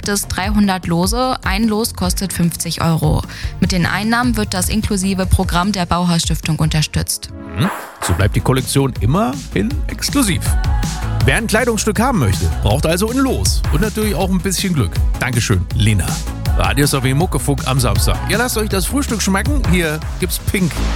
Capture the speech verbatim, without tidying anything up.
gibt es dreihundert Lose. Ein Los kostet fünfzig Euro. Mit den Einnahmen wird das inklusive Programm der Bauhaus-Stiftung unterstützt. Hm, so bleibt die Kollektion immerhin exklusiv. Wer ein Kleidungsstück haben möchte, braucht also ein Los und natürlich auch ein bisschen Glück. Dankeschön, Lena. Radio S R W Muckefuck am Samstag. Ihr lasst euch das Frühstück schmecken. Hier gibt's Pink.